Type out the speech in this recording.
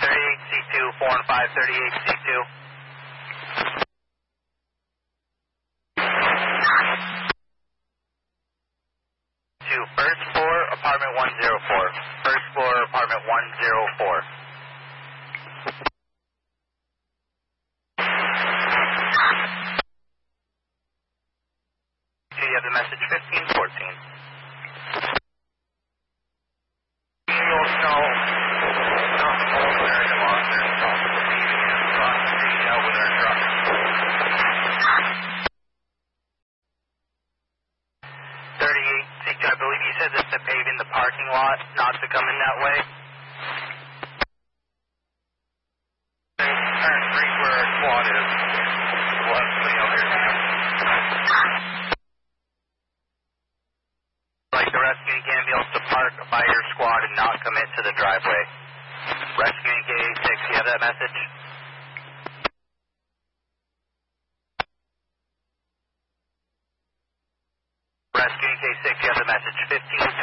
38C2, 4 and 5, 38C2. To first floor, apartment 104. First floor, apartment 104. Do you have the message 1514? I believe you said this to pave in the parking lot, not to come in that way. Turn 3 where our squad is. Like the rescuing can be able to park by your squad and not come into the driveway. Rescuing K6, you have that message? Rescuing K6, you have the message 1514.